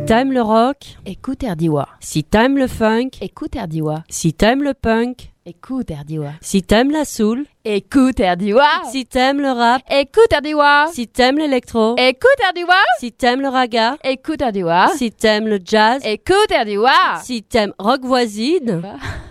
t'aimes le rock, écoute Erdiwa. si t'aimes le funk, Écoute Erdiwa. si t'aimes le punk, Écoute Erdiwa. si t'aimes la soul, Écoute Erdiwa. si t'aimes le rap, Écoute Erdiwa. si t'aimes l'électro, Écoute Erdiwa. si t'aimes le raga, Écoute Erdiwa. si t'aimes le jazz, Écoute Erdiwa. si t'aimes rock voisine,